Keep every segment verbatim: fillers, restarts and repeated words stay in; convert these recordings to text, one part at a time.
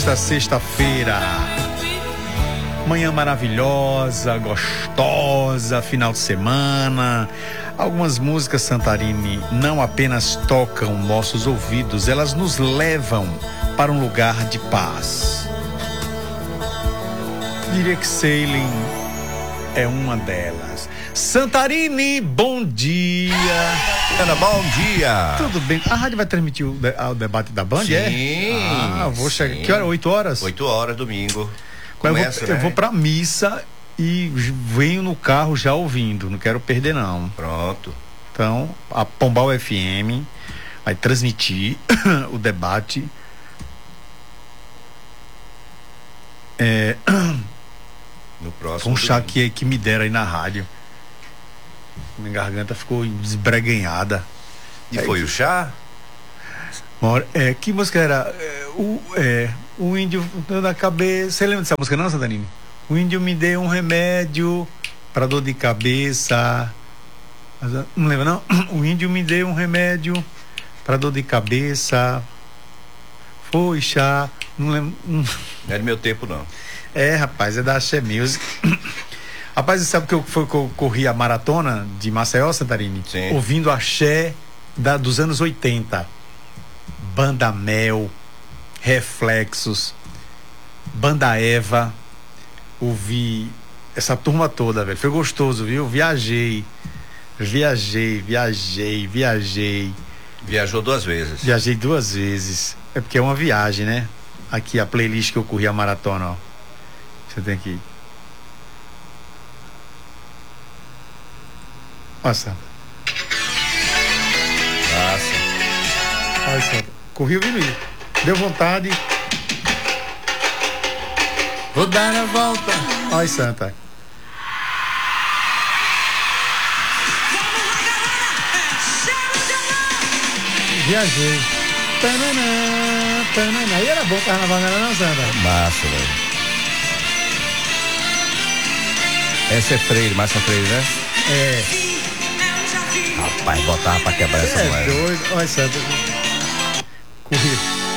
Esta sexta-feira, manhã maravilhosa, gostosa, final de semana. Algumas músicas, Santarini, não apenas tocam nossos ouvidos, elas nos levam para um lugar de paz. Diria que Sailing é uma delas. Santarini, bom dia. Ana, bom dia. Tudo bem? A rádio vai transmitir o, de, o debate da Band, sim, é? Ah, vou sim. chegar. Que hora? Oito horas? Oito horas, domingo. Começa, eu vou, né? eu vou pra missa e venho no carro já ouvindo. Não quero perder, não. Pronto. Então, a Pombal F M vai transmitir o debate. É... No próximo. Um chá que, que me deram aí na rádio. Minha garganta ficou desbreganhada. E é, foi o chá? Mora, é, que música era? É, o, é, o índio na cabeça. Você lembra dessa música, não, Santarini? O índio me deu um remédio pra dor de cabeça. Não lembra, não? O índio me deu um remédio pra dor de cabeça. Foi chá. Não lembro. Não é do meu tempo, não. É, rapaz, é da Axé Music. Rapaz, sabe que eu, foi que eu corri a maratona de Maceió, Santarini? Sim. Ouvindo axé da, dos anos oitenta. Banda Mel, Reflexos, Banda Eva. Ouvi essa turma toda, velho. Foi gostoso, viu? Viajei, viajei, viajei, viajei. Viajou duas vezes. Viajei duas vezes. É porque é uma viagem, né? Aqui a playlist que eu corri a maratona, ó. Você tem que... Olha, Santa. Nossa. Olha, Santa. Corri ouvindo isso. Deu vontade. Vou dar a volta. Olha, Santa. Viajei. Tananã, tananã. E era bom o carnaval, não era não, Santa? Massa, velho. Essa é Freire, Massa Freire, né? É. Rapaz, botava pra quebrar essa é moeda. É doido. Olha, Santa. Corri.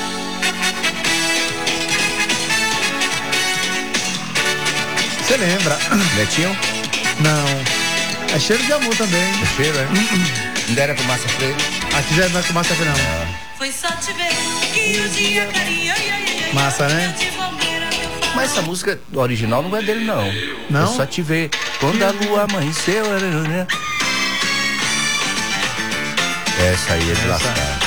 Você lembra? Netinho? Não. É Cheiro de Amor também. É cheiro, é? Não era pro Massa Freire? Aqui já não é com Massa Freire, não. Ah. Foi só te ver que o dia carinho. Massa, né? Mas essa música original não é dele, não. Não? É só te ver quando a lua amanheceu. Né? Essa aí é de lascar.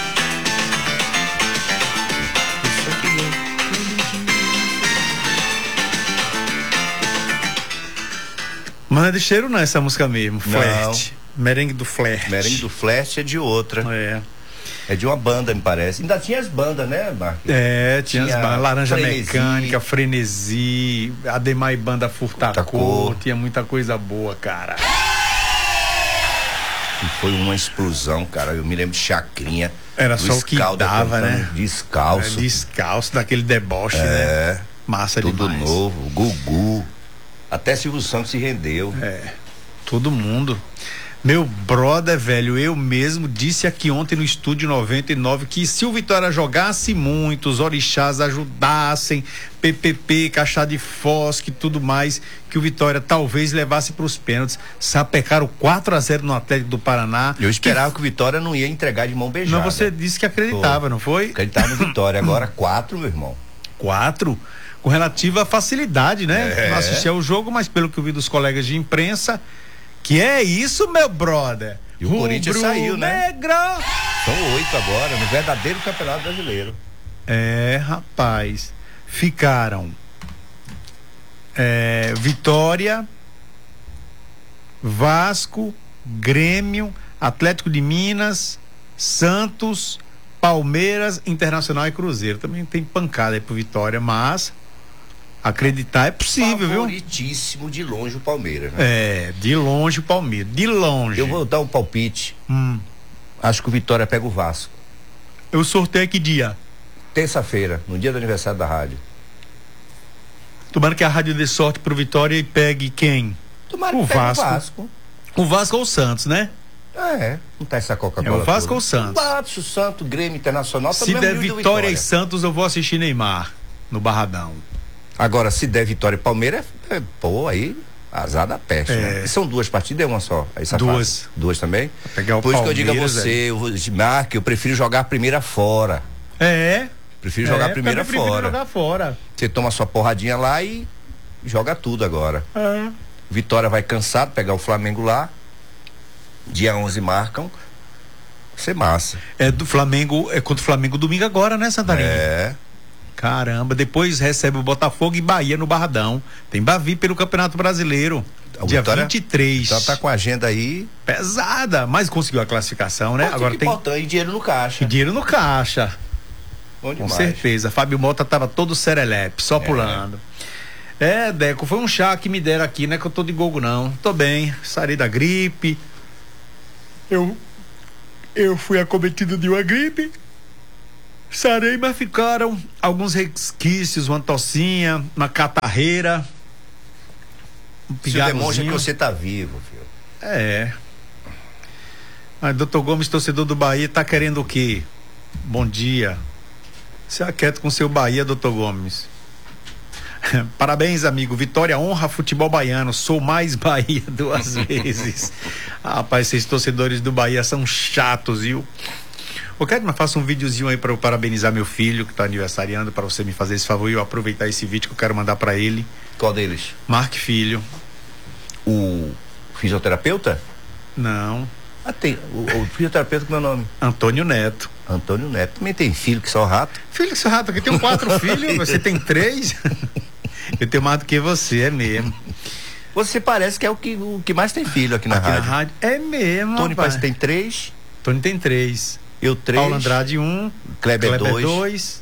Mas não é de Cheiro, não, essa música mesmo. Não. Flerte. Merengue do Flerte. Merengue do Flerte é de outra. É. É de uma banda, me parece. Ainda tinha as bandas, né, Marcos? É, tinha, tinha as bandas. Laranja Frenesi. Mecânica, Frenesi, Ademar e Banda Furtacor. Furtacor. Tinha muita coisa boa, cara. E foi uma explosão, cara. Eu me lembro de Chacrinha. Era só o que dava, né? Descalço. É, descalço, daquele deboche, é, né? Massa tudo demais. Tudo novo, Gugu. Até Silvio Santos se rendeu. É, todo mundo. Meu brother, velho, eu mesmo disse aqui ontem no Estúdio noventa e nove que se o Vitória jogasse muito, os orixás ajudassem, P P P, Caixa de Fosque e tudo mais, que o Vitória talvez levasse para os pênaltis. Sapecaram quatro a zero no Atlético do Paraná. Eu esperava que... que o Vitória não ia entregar de mão beijada. Não, você disse que acreditava, Pô, não foi? Acreditava no Vitória. Agora quatro, meu irmão. Quatro? Com relativa facilidade, né? É. Não assisti ao jogo, mas pelo que eu vi dos colegas de imprensa, que é isso, meu brother? E o Rubro Corinthians saiu, né? Negro. São oito agora, no verdadeiro Campeonato Brasileiro. É, rapaz. Ficaram é, Vitória, Vasco, Grêmio, Atlético de Minas, Santos, Palmeiras, Internacional e Cruzeiro. Também tem pancada aí pro Vitória, mas acreditar é possível, viu? Favoritíssimo de longe o Palmeiras, né? É, de longe o Palmeiras, de longe. Eu vou dar um palpite. Hum. Acho que o Vitória pega o Vasco. Eu sorteio que dia? Terça-feira, no dia do aniversário da rádio. Tomara que a rádio dê sorte pro Vitória e pegue quem? Tomara o que pegue Vasco. o Vasco. O Vasco ou o Santos, né? É, não tá essa Coca-Cola. É o Vasco toda. ou o Santos? O Vasco, Santos, Grêmio Internacional. Se der Vitória, Vitória e Santos, eu vou assistir Neymar. no Barradão. Agora, se der Vitória e Palmeiras, é, pô, aí azar da peste, É. né? E são duas partidas, é uma só? Essa Duas. fase? Duas também? Pegar o Por isso que eu digo a Palmeiras, você, eu vou- Marque, eu prefiro jogar a primeira fora. É. Prefiro jogar é, a primeira eu prefiro fora. jogar fora. Você toma sua porradinha lá e joga tudo agora. É. Vitória vai cansado, pegar o Flamengo lá. Dia onze marcam. Vai ser massa. É do Flamengo, é contra o Flamengo domingo agora, né, Santarém? É. Caramba, depois recebe o Botafogo e Bahia no Barradão. Tem Bavi pelo Campeonato Brasileiro. A dia Vitória- vinte e três. Então tá com a agenda aí. Pesada, mas conseguiu a classificação, né? Agora tem E dinheiro no caixa. dinheiro no caixa. Bom Com demais. certeza. Fábio Mota tava todo serelepe, só pulando. É, Deco, foi um chá que me deram aqui, não é que eu tô de gogo, não. Tô bem, sarei da gripe. Eu. Eu fui acometido de uma gripe. Sarei, mas ficaram alguns resquícios, uma tossinha, uma catarreira. Um Isso demonstra que pigarrozinho. você tá vivo, filho. É. Mas doutor Gomes, torcedor do Bahia, tá querendo o quê? Bom dia. Se aquieta com seu Bahia, doutor Gomes. Parabéns, amigo. Vitória honra futebol baiano. Sou mais Bahia duas vezes. Ah, rapaz, esses torcedores do Bahia são chatos, viu? Ô, Kedma, faça um videozinho aí para eu parabenizar meu filho que tá aniversariando, para você me fazer esse favor e eu aproveitar esse vídeo que eu quero mandar para ele. Qual deles? Marque Filho. O fisioterapeuta? Não. Ah, tem. O, o fisioterapeuta, como é o nome? Antônio Neto. Antônio Neto. Também tem filho que só rato. Filho, seu rato, aqui tem quatro filhos, você tem três. Eu tenho mais do que você, é mesmo. Você parece que é o que, o que mais tem filho aqui na Aqui na rádio. rádio. É mesmo, Tony rapaz. parece que tem três, Tony tem três. eu três, Paulo Andrade um. Kleber, Kleber dois. dois.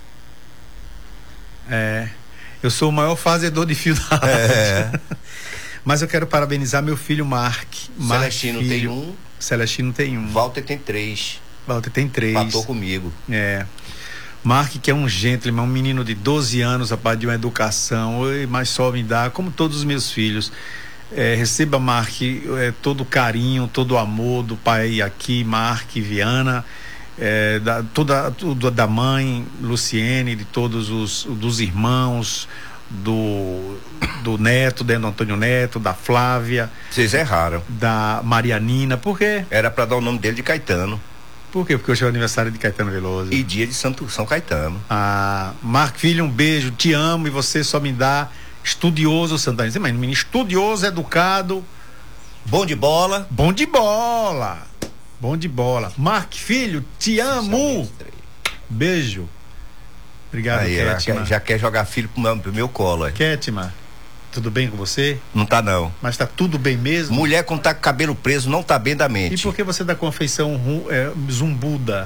É. Eu sou o maior fazedor de fio da rádio. É. Mas eu quero parabenizar meu filho Mark. Mark Celestino filho. tem um, Celestino tem um. Walter tem três. Walter tem três. Empatou comigo. É. Mark, que é um gentleman, um menino de doze anos, rapaz, de uma educação, oi, mas só me dá, como todos os meus filhos. É, receba, Mark, é, todo o carinho, todo o amor do pai aqui, Mark, Viana, é, da, toda, tudo da mãe, Luciene, de todos os dos irmãos, do, do Neto, do Antônio Neto, da Flávia, Vocês erraram. da Marianina. Por quê? Era pra dar o nome dele de Caetano. Por quê? Porque hoje é o aniversário de Caetano Veloso. E dia de Santo, São Caetano. Ah, Marco Filho, um beijo, te amo e você só me dá estudioso, Santana. Mas menino estudioso, educado, Bom de bola. bom de bola. Bom de bola. Marco Filho, te amo. Beijo. Obrigado, Aí, ela Kétima. quer- já quer jogar filho pro meu, pro meu colo. aí. Kétima, tudo bem com você? Não tá não. Mas tá tudo bem mesmo? Mulher quando tá com cabelo preso não tá bem da E mente. por que você tá com a feição ru- é, zumbuda?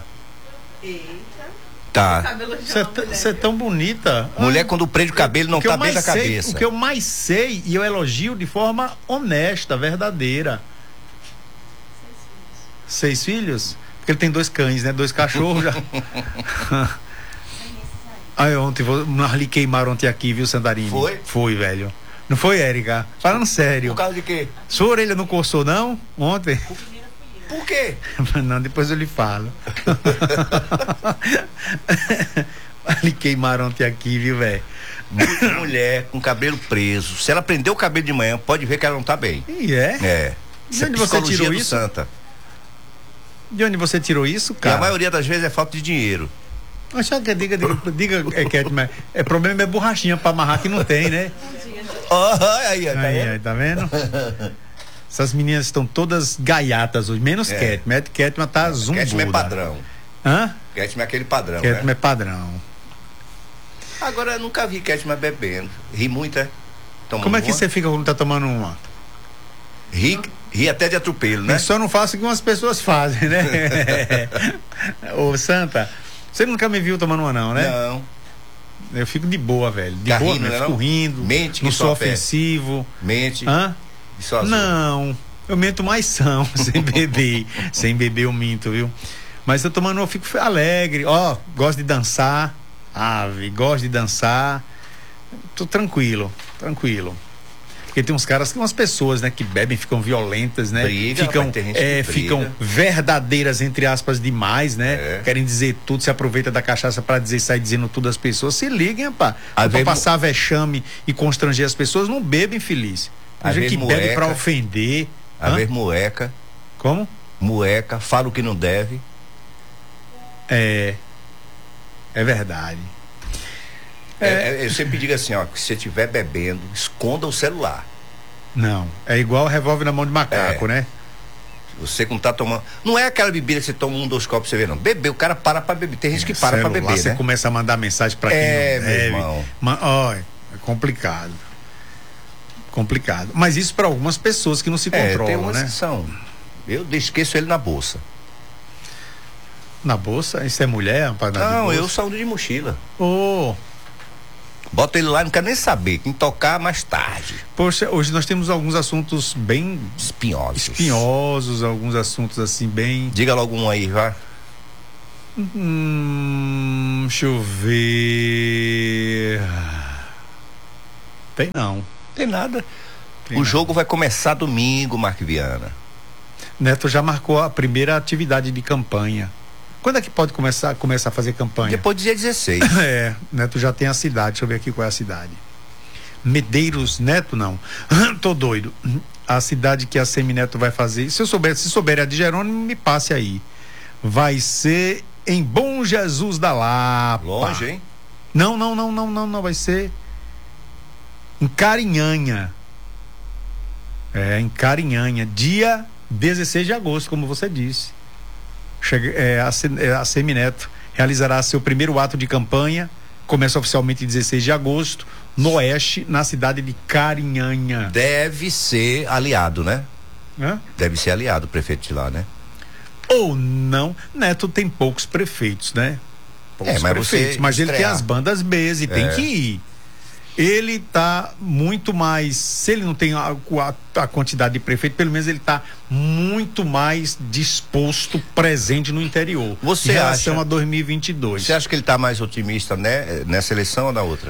Tá. Você é t- você é tão bonita. Mulher quando prende o cabelo não O que eu tá bem mais da sei- cabeça. O que eu mais sei, e eu elogio de forma honesta, verdadeira. Seis filhos? Porque ele tem dois cães, né? Dois cachorros já. Aí ontem, vou- nós lhe queimaram ontem aqui, viu, Sandarini? Foi? Foi, velho. Não foi, Érica? Falando sério. Por causa de quê? Sua orelha não coçou, não? Ontem? Por quê? Não, depois eu lhe falo. lhe queimaram ontem aqui, viu, velho? Muita mulher com cabelo preso. Se ela prender o cabelo de manhã, pode ver que ela não tá bem. E é? É. De onde você psicologia tirou do isso? Santa. De onde você tirou isso, E a cara? maioria das vezes é falta de dinheiro. Acho que diga, diga, diga é, Kétima, é problema é borrachinha pra amarrar que não tem, né? Ah, aí, aí, tá Aí, vendo? aí, tá vendo? Essas meninas estão todas gaiatas hoje, menos É. Kétima. Kétima tá zumbuda. Ketchup é padrão. Hã? Ketchup é aquele padrão, Kétima né? é padrão. Agora eu nunca vi Ketchup bebendo. Ri muito, é? Toma Como é que uma. você fica quando tá tomando uma? Ri, ri até de atropelo, né? Eu só não faço o que umas pessoas fazem, né? Ô, Santa, você nunca me viu tomando uma não, né? Não. Eu fico de boa, velho. De Fica boa, rindo, eu né, fico não? rindo. Mente que não sou só fé. ofensivo. Mente. Hã? E só azul. Não, eu minto mais são, sem beber. Sem beber eu minto, viu? Mas eu tomando, eu fico alegre. Ó, gosto de dançar. Ave, gosto de dançar. Tô tranquilo, tranquilo. Porque tem uns caras, umas pessoas, né, que bebem, ficam violentas, né? Briga, ficam, rapaz, tem gente é, que ficam briga. verdadeiras, entre aspas, demais, né? É. Querem dizer tudo, se aproveita da cachaça pra dizer, sai dizendo tudo às pessoas. Se liguem, rapaz. Às Pra vezes- passar vexame e constranger as pessoas, não bebem, feliz. Tem Às gente que vezes bebe moleca. pra ofender. Às Hã? vezes mueca, Como? mueca, fala o que não deve. É. É verdade. É, é, eu sempre digo assim, ó, que se você estiver bebendo, esconda o celular. Não. É igual revólver na mão de macaco, É. né? Você não tá tomando. Não é aquela bebida que você toma um, dois copos, você vê, não. Beber, o cara para pra beber. Tem gente que para pra Celular, beber, você né? começa a mandar mensagem pra quem É, não meu deve. irmão. Ma- ó, é complicado. Complicado. Mas isso pra algumas pessoas que não se É, tem controlam, uma né? exceção. Eu esqueço ele na bolsa. Na bolsa? Isso é mulher, rapaz? na de Não, bolsa? eu saio de mochila. Ô, Boto ele lá, não quero nem saber. Quem tocar mais tarde. poxa, hoje nós temos alguns assuntos bem Espinhosos. espinhosos, alguns assuntos assim bem. Diga logo um aí, vai. Hum, deixa eu ver. Tem não. Tem nada. Tem o não. jogo vai começar domingo, Marco Viana. Neto já marcou a primeira atividade de campanha. Quando é que pode começar, começar a fazer campanha? Depois do dia dezesseis. É, Neto já tem a cidade, deixa eu ver aqui qual é a cidade. Medeiros, Neto não. Tô doido. A cidade que a Semineto vai fazer, se eu souber, se souber a de Jerônimo, me passe aí. Vai ser em Bom Jesus da Lapa. Longe, hein? Não, não, não, não, não, não, vai ser em Carinhanha. É, em Carinhanha, dia dezesseis de agosto, como você disse. Chega, é, a, Se- é, a Semineto realizará seu primeiro ato de campanha, começa oficialmente em dezesseis de agosto, no oeste, na cidade de Carinhanha. Deve ser aliado, né? Hã? Deve ser aliado o prefeito de lá, né? Ou não, Neto tem poucos prefeitos, né? Poucos É, mas prefeitos, você mas ele tem estrear. as bandas B e tem É. que ir. Ele tá muito mais, se ele não tem a, a, a quantidade de prefeito, pelo menos ele tá muito mais disposto, presente no interior. Você em relação acha- a dois mil e vinte e dois. Você acha que ele tá mais otimista, né? Nessa eleição ou na outra?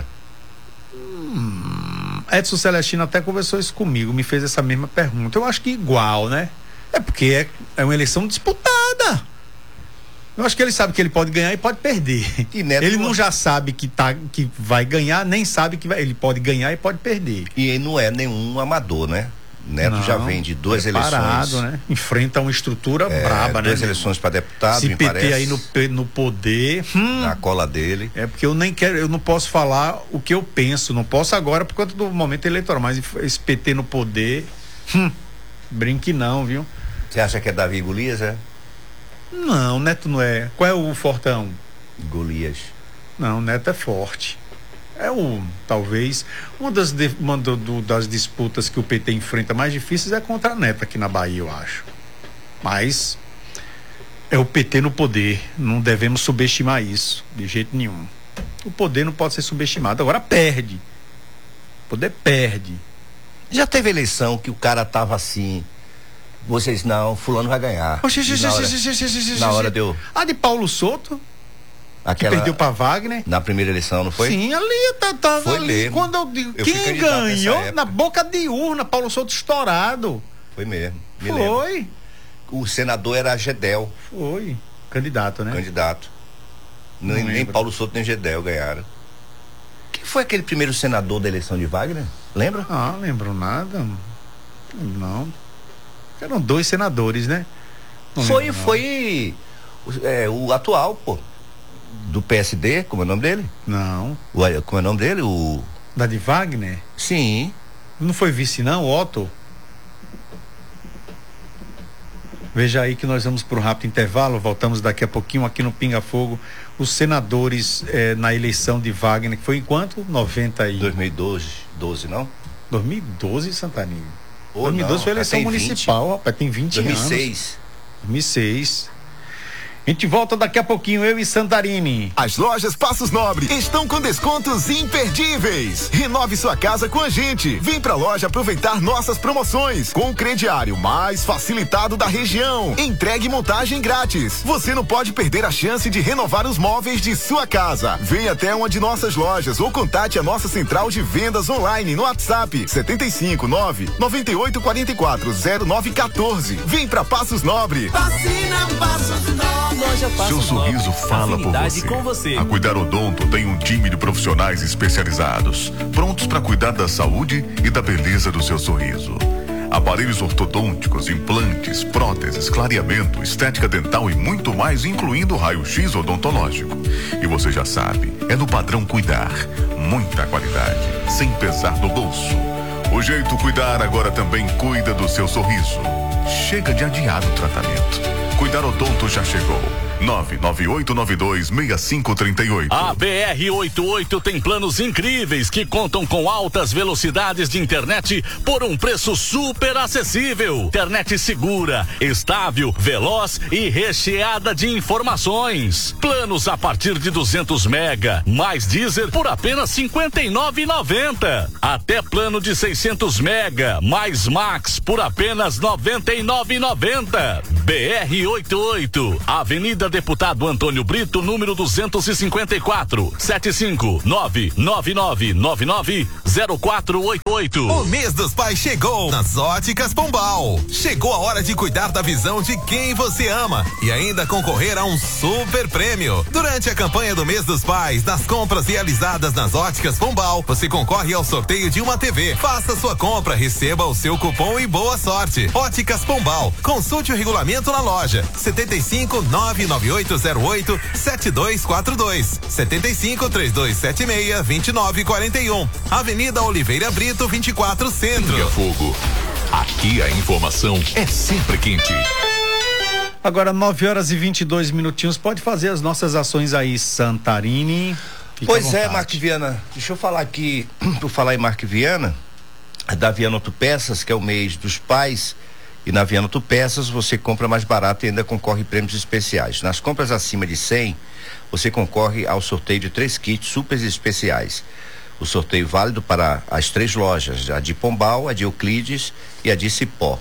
Edson Celestino até conversou isso comigo, me fez essa mesma pergunta. Eu acho que igual, né? É porque é, é uma eleição disputada. Eu acho que ele sabe que ele pode ganhar e pode perder. E Neto- ele não já sabe que, tá, que vai ganhar, nem sabe que vai, ele pode ganhar e pode perder. E ele não é nenhum amador, né? Neto Não, já vem de duas preparado, eleições. né? Enfrenta uma estrutura É, braba, né? duas eleições para deputado, Se me P T parece, aí no, pe- no poder. hum, na cola dele. É porque eu nem quero, eu não posso falar o que eu penso, não posso agora por conta do momento eleitoral, mas esse P T no poder, hum, brinque não, viu? Você acha que é Davi Golias, é? Não, Neto não é. Qual é o fortão? Golias. Não, Neto é forte. É o, talvez, uma das, de- uma do- do- das disputas que o P T enfrenta mais difíceis é contra a Neto aqui na Bahia, eu acho. Mas é o P T no poder, não devemos subestimar isso, de jeito nenhum. O poder não pode ser subestimado, agora perde. O poder perde. Já teve eleição que o cara tava assim, vocês não, fulano vai ganhar. Oxi, E oxi, na oxi, hora, oxi, oxi, oxi, oxi, na hora oxi. deu A de Paulo Souto, que aquela perdeu pra Wagner. na primeira eleição, não foi? Sim, ali tá, tá Foi ali, mesmo. quando eu digo, Eu fui quem candidato nessa ganhou época. na boca de urna, Paulo Souto estourado. Foi mesmo. Me lembro. Foi, O senador era Gedel, foi. Candidato, né? candidato. Não Nem, nem lembro. Paulo Souto nem Gedel ganharam. Quem foi aquele primeiro senador da eleição de Wagner? Lembra? Ah, lembro nada. Não. Eram dois senadores, né? Não Foi, lembro, não. foi o, é, o atual, pô. Do P S D, como é o nome dele? Não. O, como é o nome dele? O. Da de Wagner? Sim. Não foi vice, não, Otto? Veja aí que nós vamos para um rápido intervalo, voltamos daqui a pouquinho aqui no Pinga Fogo. Os senadores eh, na eleição de Wagner, que foi em quanto? noventa e... dois mil e doze, doze, não? dois mil e doze, Santaninho. Ou dois mil e doze não, foi já eleição tem vinte. municipal, rapaz, tem vinte dois mil e anos. seis. dois mil e seis. A gente volta daqui a pouquinho, eu e Santarini. As lojas Passos Nobre estão com descontos imperdíveis. Renove sua casa com a gente. Vem pra loja aproveitar nossas promoções com o crediário mais facilitado da região. Entregue e montagem grátis. Você não pode perder a chance de renovar os móveis de sua casa. Venha até uma de nossas lojas ou contate a nossa central de vendas online no WhatsApp setenta e cinco nove noventa e oito quarenta e quatro zero nove quatorze. Vem pra Passos Nobre. Vacina Passos Nobre. Seu sorriso fala por você. Com você. A Cuidar Odonto tem um time de profissionais especializados, prontos para cuidar da saúde e da beleza do seu sorriso. Aparelhos ortodônticos, implantes, próteses, clareamento, estética dental e muito mais, incluindo raio-x odontológico. E você já sabe, é no padrão Cuidar. Muita qualidade, sem pesar no bolso. O jeito Cuidar agora também cuida do seu sorriso. Chega de adiar o tratamento. Cuidar Odonto já chegou. nove nove oito nove dois seis cinco três oito. A B R oitenta e oito tem planos incríveis que contam com altas velocidades de internet por um preço super acessível. Internet segura, estável, veloz e recheada de informações. Planos a partir de duzentos mega, mais Deezer por apenas cinquenta e nove reais e noventa centavos. Até plano de seiscentos mega, mais Max por apenas noventa e nove reais e noventa centavos. B R oitenta e oito, Avenida Deputado Antônio Brito, número duzentos e cinquenta e quatro, sete cinco nove nove nove nove nove zero quatro oito oito. O mês dos pais chegou nas Óticas Pombal. Chegou a hora de cuidar da visão de quem você ama e ainda concorrer a um super prêmio. Durante a campanha do mês dos pais, nas compras realizadas nas Óticas Pombal, você concorre ao sorteio de uma T V. Faça sua compra, receba o seu cupom e boa sorte. Óticas Pombal. Consulte o regulamento na loja. setenta e cinco nove nove oito zero oito sete dois quatro dois, setenta e cinco três dois sete seis vinte e nove quarenta e um. Avenida Oliveira Brito vinte e quatro Centro. Pinga Fogo. Aqui a informação é sempre quente. Agora nove horas e vinte e dois minutinhos. Pode fazer as nossas ações aí, Santarini. Fica pois é, Mark Viana. Deixa eu falar aqui, por falar em Mark Viana, da Viana Autopeças, que é o mês dos pais. E na Viana Autopeças você compra mais barato e ainda concorre prêmios especiais. Nas compras acima de cem, você concorre ao sorteio de três kits super especiais. O sorteio válido para as três lojas, a de Pombal, a de Euclides e a de Cipó.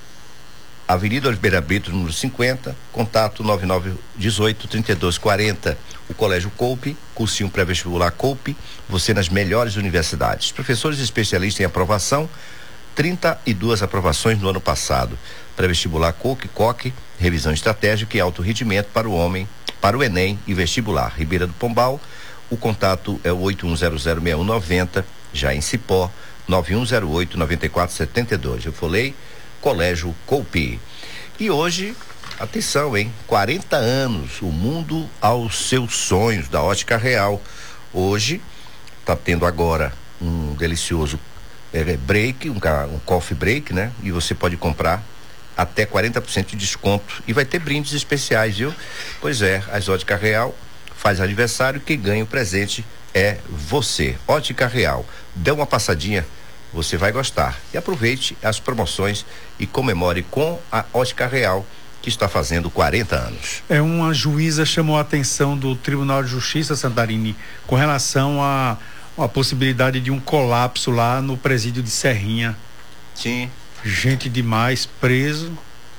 Avenida Oliveira Brito, número cinquenta, contato nove nove um oito, trinta e dois quarenta. O Colégio Coupe, cursinho pré-vestibular Coupe, você nas melhores universidades. Professores especialistas em aprovação, trinta e duas aprovações no ano passado. Pré-vestibular Coque, Coque, revisão estratégica e alto rendimento para o homem, para o Enem e vestibular. Ribeira do Pombal, o contato é o oito um zero zero seis um nove zero, já em Cipó, nove um zero oito nove quatro sete dois. Eu falei, Colégio Coupe. E hoje, atenção, hein? quarenta anos, o mundo aos seus sonhos, da Ótica Real. Hoje, tá tendo agora um delicioso É, break, um, um coffee break, né? E você pode comprar até quarenta por cento de desconto e vai ter brindes especiais, viu? Pois é, as Ótica Real faz aniversário, quem ganha o presente é você. Ótica Real, dê uma passadinha, você vai gostar. E aproveite as promoções e comemore com a Ótica Real, que está fazendo quarenta anos. É, uma juíza chamou a atenção do Tribunal de Justiça, Santarini, com relação a a possibilidade de um colapso lá no presídio de Serrinha. Sim. Gente demais preso,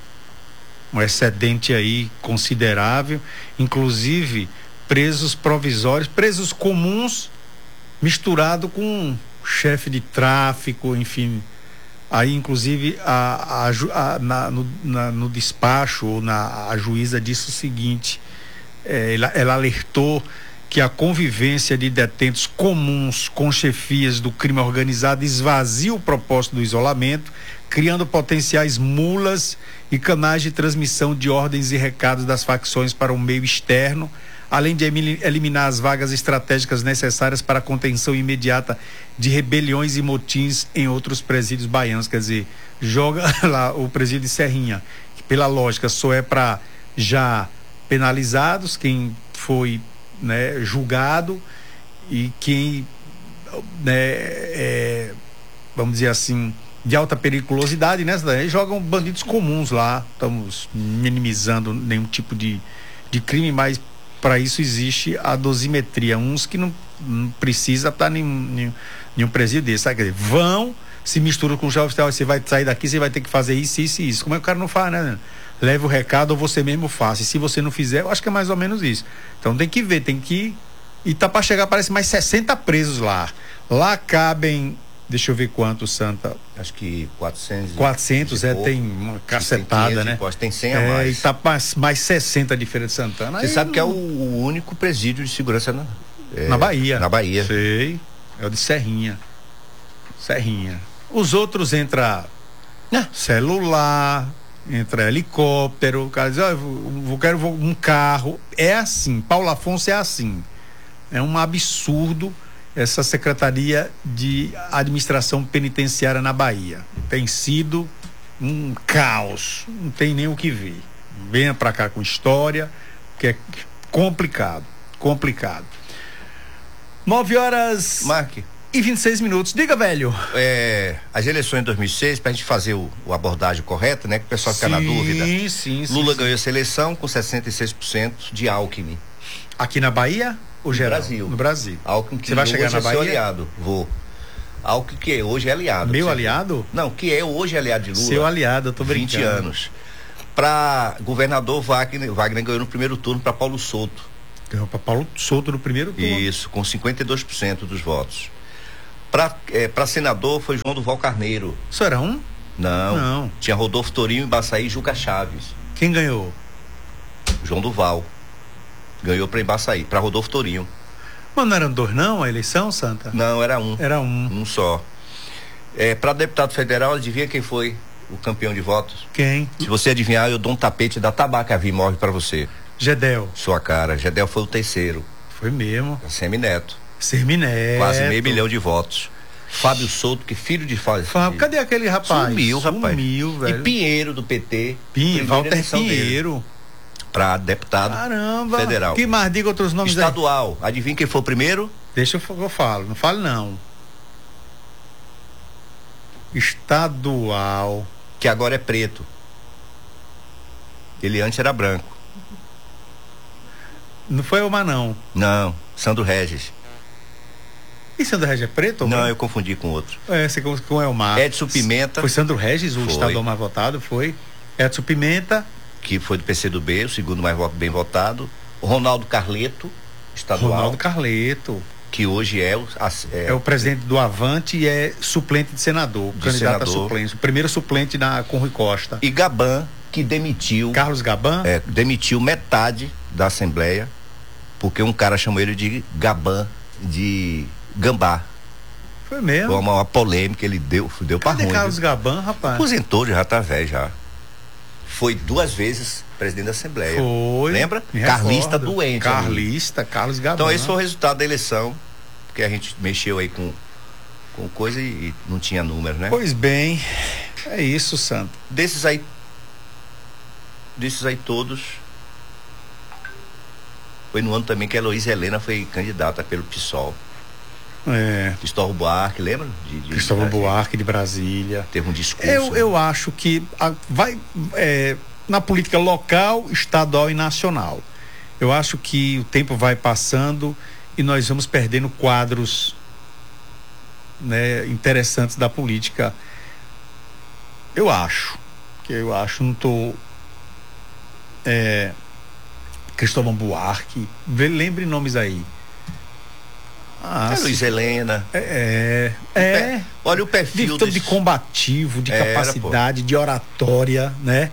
um excedente aí considerável, inclusive presos provisórios, presos comuns, misturado com chefe de tráfico, enfim. Aí, inclusive, a, a, a, na, no, na, no despacho, na, a juíza disse o seguinte, é, ela, ela alertou que a convivência de detentos comuns com chefias do crime organizado esvazia o propósito do isolamento, criando potenciais mulas e canais de transmissão de ordens e recados das facções para o meio externo, além de eliminar as vagas estratégicas necessárias para a contenção imediata de rebeliões e motins em outros presídios baianos. Quer dizer, joga lá o presídio de Serrinha, que pela lógica só é para já penalizados, quem foi, né, julgado, e quem, né, é, vamos dizer assim, de alta periculosidade, né? Jogam bandidos comuns lá. Estamos minimizando nenhum tipo de, de crime, mas para isso existe a dosimetria. Uns que não, não precisa estar em, em, em um presídio desse, sabe? Quer dizer, vão, se misturam com o jovem, você vai sair daqui, você vai ter que fazer isso, isso e isso. Como é que o cara não faz, né? Leve o recado ou você mesmo faça. E se você não fizer, eu acho que é mais ou menos isso. Então tem que ver, tem que... E tá para chegar, parece mais sessenta presos lá. Lá cabem, deixa eu ver quantos, Santa. Acho que quatrocentos. quatrocentos, é, tem uma cacetada, né? Pode, tem cem a é, mais. E tá mais, mais sessenta de Feira de Santana. Você Aí, sabe que é o, o único presídio de segurança na, é, na Bahia. Na Bahia. Sei. É o de Serrinha. Serrinha. Os outros entra Ah. celular, entra helicóptero, o cara diz, ó, oh, eu quero um carro. É assim, Paulo Afonso é assim. É um absurdo essa Secretaria de Administração Penitenciária na Bahia. Tem sido um caos, não tem nem o que ver. Venha pra cá com história, que é complicado, complicado. Nove horas Mark, e vinte e seis minutos. Diga, velho. É, as eleições de dois mil e seis, pra gente fazer o, o abordagem correta, né? Que o pessoal fica na dúvida. Sim, sim, sim. Lula sim. ganhou essa eleição com sessenta e seis por cento de Alckmin. Aqui na Bahia ou geral? Brasil. No Brasil. Alckmin que Você vai chegar hoje na é Bahia? seu aliado. Vou. Alckmin que hoje é aliado. Meu Você- aliado? Não, que é hoje aliado de Lula. Seu aliado, eu tô brincando. vinte anos. Para governador, Wagner, Wagner ganhou no primeiro turno para Paulo Souto. Ganhou pra Paulo Souto no primeiro turno. Isso, com cinquenta e dois por cento dos votos. Para é, para senador foi João Duval Carneiro. Isso era um? Não. Não. Tinha Rodolfo Torinho, Embaçaí e Juca Chaves. Quem ganhou? João Duval. Ganhou para Embaçaí, para Rodolfo Torinho. Mas não eram dois não, a eleição, Santa? Não, era um. Era um. Um só. É, para deputado federal, adivinha quem foi o campeão de votos? Quem? Se você adivinhar, eu dou um tapete da Tabacavi morre para você. Gedel. Sua cara. Gedel foi o terceiro. Foi mesmo. Semineto. Semineto. Quase meio milhão de votos. Fábio Souto, que filho de Fábio. Fábio, cadê aquele rapaz? Sumiu, rapaz. Sumiu, velho. E Pinheiro do P T. Pinheiro, Walter Pinheiro. Para deputado Caramba. federal. Que mais? Diga outros nomes aí. Estadual. Adivinha quem foi o primeiro? Deixa eu, eu falo, não fale não. Estadual. Que agora é preto. Ele antes era branco. Não foi o não. Não, Sandro Regis. E Sandro Regis é preto? ou Não, branco? eu confundi com outro. É, você com, com Elmar. Edson Pimenta. Foi Sandro Regis, o Foi. estadual mais votado, foi. Edson Pimenta. Que foi do P C do B, o segundo mais vo- bem votado. Ronaldo Carleto, estadual. Ronaldo Carleto. Que hoje é o. a- É o presidente do Avante e é suplente de senador. De candidato senador. a suplente. O primeiro suplente na, com Rui Costa. E Gaban, que demitiu. Carlos Gaban. É, demitiu metade da Assembleia, porque um cara chamou ele de Gaban, de Gambá. Foi mesmo. Foi uma, uma polêmica, ele deu, deu pra Cadê ruim. Carlos viu? Gaban, rapaz? Aposentou, já tá velho já. Foi duas vezes presidente da Assembleia. Foi. Lembra? Me Carlista recordo. doente. amigo. Carlista, Carlos Gaban. Então esse foi o resultado da eleição, porque a gente mexeu aí com, com coisa e, e não tinha número, né? Pois bem, é isso, Santo. Desses aí, desses aí todos, foi no ano também que a Heloísa Helena foi candidata pelo PSOL. É. Cristóvão Buarque, lembra? De, de Cristóvão Brasília. Buarque de Brasília. Teve um discurso. Eu, né? eu acho que a- vai é, na política local, estadual e nacional. Eu acho que o tempo vai passando e nós vamos perdendo quadros, né, interessantes da política. Eu acho. Que eu acho, não tô. É, Cristóvão Buarque. Vê- Lembre nomes aí. Ah, É sim. Luiz Helena. É, é, é. Olha o De, perfil de desse- combativo, de Era, capacidade, de oratória, né?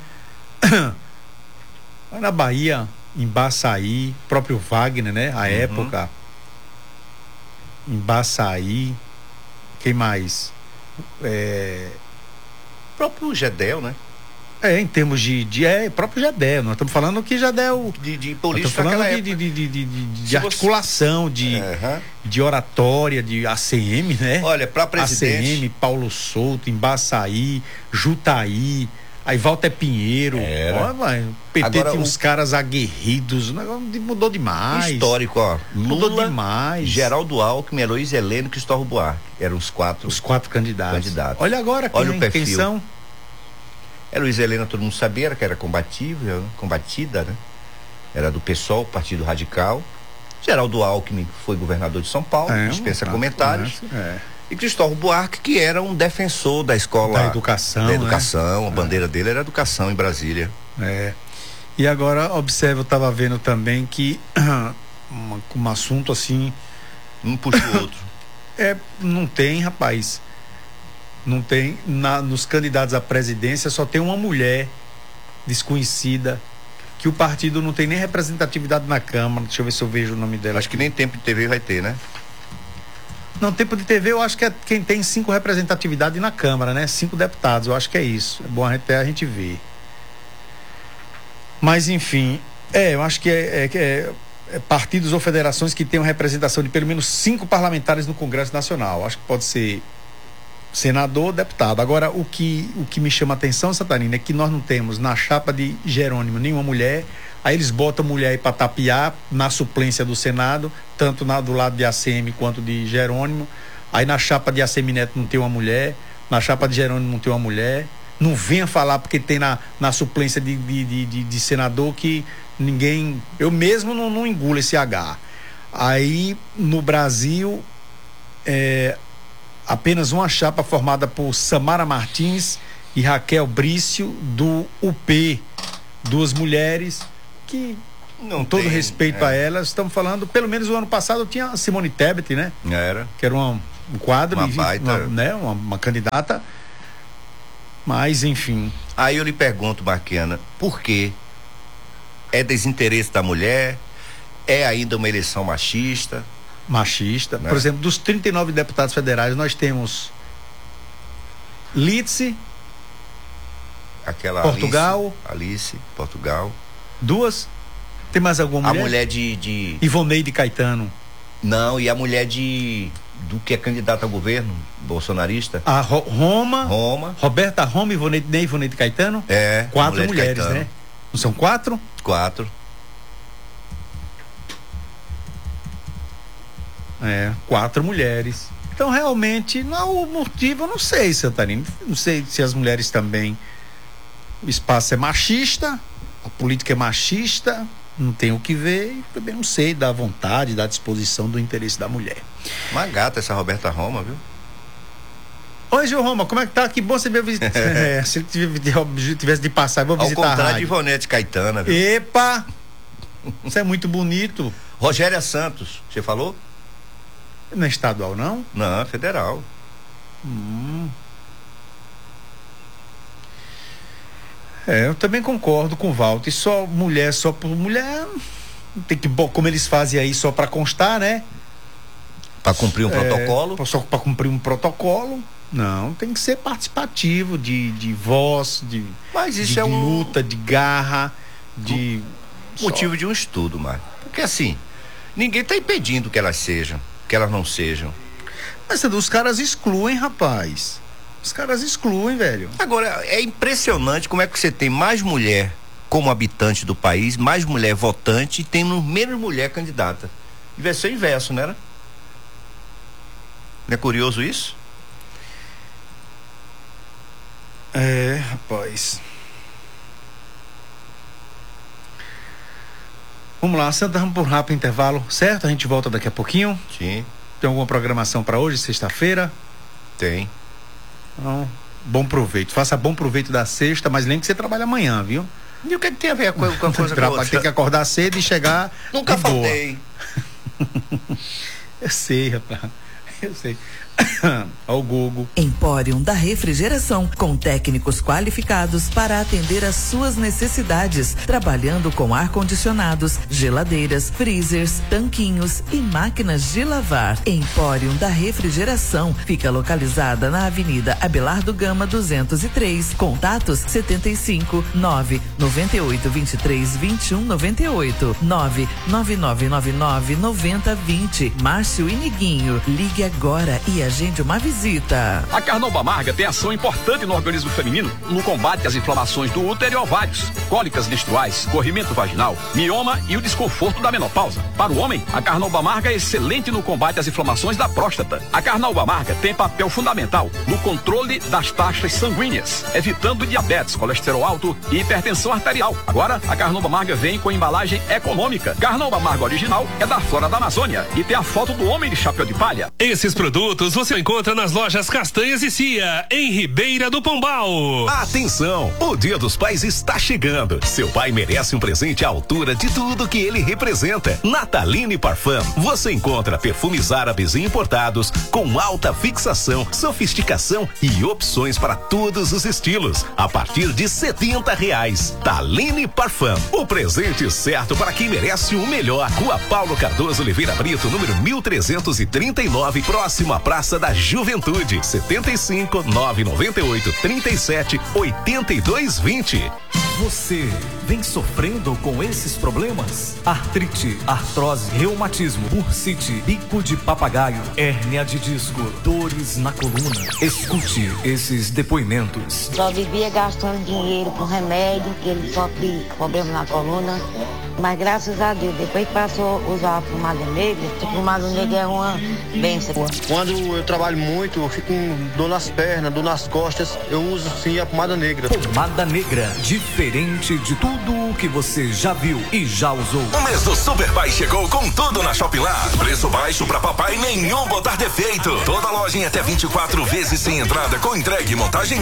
Na Bahia, em Baçaí, próprio Wagner, né? A Uhum. época. Em Baçaí. Quem mais? É, O próprio Gedel, né? é em termos de, de é, próprio Jadel. Nós estamos falando que Jadel. De, de Nós político estamos naquela falando de, época. de, de, de, de- de Se você- articulação, de, Aham. de oratória, de A C M, né? Olha, para A C presidente. M, Paulo Souto, Embaçaí, Jutaí, aí Walter Pinheiro. Era. Olha, vai, o P T Agora, tinha o- uns caras aguerridos, o negócio de- mudou demais. Histórico, ó. Mudou Lula, demais. Geraldo Alckmin, Heloísa Helena e Cristóvão Buarque. Eram os quatro. Os quatro candidatos. Candidatos. Olha agora quem, Olha o perfil. quem são. Heloísa Helena, todo mundo sabia que era combatível, né? Combatida, né? era do PSOL, Partido Radical. Geraldo Alckmin foi governador de São Paulo, É, dispensa um- comentários. É. E Cristóvão Buarque, que era um defensor da escola... Da educação, Da educação, né? a bandeira dele era educação em Brasília. É. E agora, observa, eu estava vendo também que uma- um assunto assim, Um puxa o outro. é, não tem, rapaz. Não tem, na, nos candidatos à presidência só tem uma mulher desconhecida, que o partido não tem nem representatividade na Câmara. Deixa eu ver se eu vejo o nome dela. Acho que nem tempo de T V vai ter, né? Não, tempo de T V eu acho que é quem tem cinco representatividade na Câmara, né? Cinco deputados, eu acho que é isso. É bom até a gente ver. Mas, enfim, é, eu acho que é, é, é, é partidos ou federações que tenham representação de pelo menos cinco parlamentares no Congresso Nacional. Acho que pode ser senador ou deputado. Agora, o que, o que me chama a atenção, Santarina, é que nós não temos na chapa de Jerônimo nenhuma mulher. Aí eles botam mulher aí para tapear na suplência do Senado, tanto na, do lado de A C M quanto de Jerônimo. Aí na chapa de A C M Neto não tem uma mulher, na chapa de Jerônimo não tem uma mulher. Não venha falar porque tem na, na suplência de, de, de, de, de senador que ninguém... Eu mesmo não, não engulo esse H. Aí no Brasil, é, apenas uma chapa formada por Samara Martins e Raquel Brício do U P. Duas mulheres... que, Não com todo tem, respeito é. a elas, estamos falando, pelo menos o ano passado tinha a Simone Tebet, né? Era. Que era uma, um quadro, Uma e, baita. uma, né? uma, uma candidata, mas enfim, Aí eu lhe pergunto, Marquiana, por quê? É desinteresse da mulher? É ainda uma eleição machista? machista. Né? Por exemplo, dos trinta e nove deputados federais, nós temos Litsi, Aquela Portugal. Alice, Alice, Portugal. duas, tem mais alguma mulher? A mulher de, de... Ivoneide Caetano. Não, e a mulher de... do que é candidata a governo, bolsonarista? A Ro- Roma, Roma. Roberta Roma e Ivoneide, nem Ivoneide Caetano. É. Quatro mulher de mulheres, Caetano. né? Não são quatro? Quatro. É, quatro mulheres. Então, realmente, não, o motivo eu não sei, Santarino. Não sei se as mulheres também. O espaço é machista, a política é machista, não tem o que ver, e também não sei da vontade, da disposição, do interesse da mulher. Uma gata essa Roberta Roma, viu? Oi, Gil Roma, como é que tá? Que bom você veio visitar. É, se ele tivesse- tivesse de passar, eu vou Ao visitar a contrário de rádio. Ivonete Caetana, viu? Epa! Isso é muito bonito. Rogéria Santos, você falou? Não é estadual, não? Não, é federal. É, eu também concordo com o Walter. Só mulher, só por mulher, tem que, bo- como eles fazem aí só para constar, né? Para cumprir um É, protocolo. só para cumprir um protocolo. Não, tem que ser participativo, de, de voz, de, Mas isso de é um luta, de garra, de motivo de um estudo, Marco. Porque assim, ninguém está impedindo que elas sejam, que elas não sejam. Mas os caras excluem, rapaz. Os caras excluem, velho. Agora, é impressionante como é que você tem mais mulher como habitante do país, mais mulher votante e tem menos mulher candidata. Devia ser o inverso, não era? Não é curioso isso? É, rapaz. Vamos lá, Santa, vamos por um rápido intervalo, certo? A gente volta daqui a pouquinho. Sim, Tem alguma programação para hoje, sexta-feira? tem. Então, bom proveito. Faça bom proveito da sexta, mas lembre que você trabalha amanhã, viu? E o que, é que tem a ver com a com a coisa com a Rapaz, tem que outra? acordar cedo e chegar. Nunca de boa. faltei. Eu sei, rapaz. Eu sei. Ao Google. Empório da Refrigeração, com técnicos qualificados para atender às suas necessidades, trabalhando com ar-condicionados, geladeiras, freezers, tanquinhos e máquinas de lavar. Empório da Refrigeração fica localizada na Avenida Abelardo Gama duzentos e três. Contatos setenta e cinco, nove noventa e oito, vinte e três, vinte e um, noventa e oito, nove nove nove nove nove, noventa, vinte. Márcio e Niguinho. Ligue agora. agora e agende uma visita. A Carnauba Amarga tem ação importante no organismo feminino no combate às inflamações do útero e ovários, cólicas menstruais, corrimento vaginal, mioma e o desconforto da menopausa. Para o homem, a Carnauba Amarga é excelente no combate às inflamações da próstata. A Carnauba Amarga tem papel fundamental no controle das taxas sanguíneas, evitando diabetes, colesterol alto e hipertensão arterial. Agora, a Carnauba Amarga vem com embalagem econômica. Carnauba Amarga original é da Flora da Amazônia e tem a foto do homem de chapéu de palha. Esses produtos você encontra nas lojas Castanhas e Cia, em Ribeira do Pombal. Atenção, o Dia dos Pais está chegando. Seu pai merece um presente à altura de tudo que ele representa. Nataline Parfum, você encontra perfumes árabes e importados com alta fixação, sofisticação e opções para todos os estilos, a partir de setenta reais. Taline Parfum, o presente certo para quem merece o melhor. Rua Paulo Cardoso Oliveira Brito, número mil trezentos e trinta e nove, próximo à Praça da Juventude. setenta e cinco, nove noventa e oito, trinta e sete, oitenta e dois, vinte. Você vem sofrendo com esses problemas? Artrite, artrose, reumatismo, bursite, bico de papagaio, hérnia de disco, dores na coluna. Escute esses depoimentos. Só vivia gastando dinheiro com remédio, que ele sofre problema na coluna. Mas graças a Deus, depois que passou a usar a pomada negra, a pomada negra é uma bênção. Quando eu trabalho muito, eu fico com dor nas pernas, dor nas costas, eu uso sim a pomada negra. Pomada negra, diferente de tudo o que você já viu e já usou. O mês do Super Pai chegou com tudo na Shopilar. Preço baixo pra papai, nenhum botar defeito. Toda loja em até vinte e quatro vezes sem entrada, com entrega e montagem